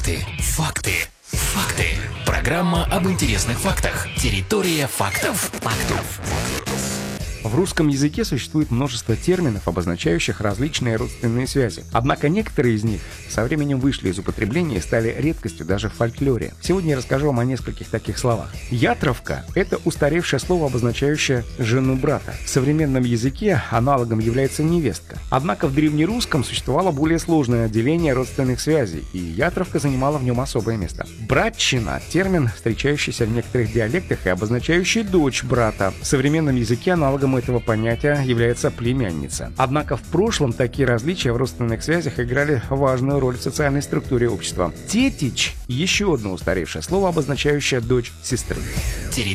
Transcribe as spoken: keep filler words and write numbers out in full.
Факты, факты, факты. Программа об интересных фактах. Территория фактов. Фактов. В русском языке существует множество терминов, обозначающих различные родственные связи. Однако некоторые из них со временем вышли из употребления и стали редкостью даже в фольклоре. Сегодня я расскажу вам о нескольких таких словах. Ятровка – это устаревшее слово, обозначающее жену брата. В современном языке аналогом является невестка. Однако в древнерусском существовало более сложное отделение родственных связей, и ятровка занимала в нем особое место. Братчина – термин, встречающийся в некоторых диалектах и обозначающий дочь брата. В современном языке аналогом этого понятия является племянница. Однако в прошлом такие различия в родственных связях играли важную роль в социальной структуре общества. Тетич – еще одно устаревшее слово, обозначающее дочь сестры.